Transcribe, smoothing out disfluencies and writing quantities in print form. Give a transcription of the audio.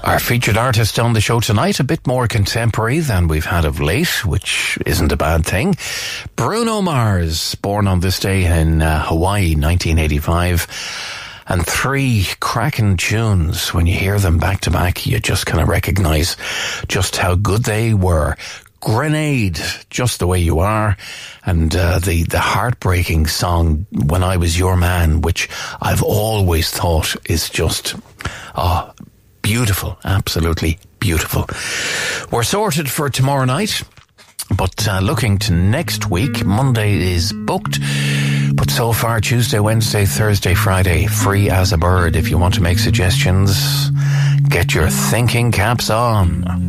Our featured artist on the show tonight, a bit more contemporary than we've had of late, which isn't a bad thing. Bruno Mars, born on this day in Hawaii, 1985. And 3 cracking tunes. When you hear them back to back, you just kind of recognise just how good they were. Grenade, Just the Way You Are, and the heartbreaking song When I Was Your Man, which I've always thought is just beautiful, absolutely beautiful. We're sorted for tomorrow night, but looking to next week. Monday is booked, but so far Tuesday, Wednesday, Thursday, Friday, free as a bird. If you want to make suggestions, get your thinking caps on.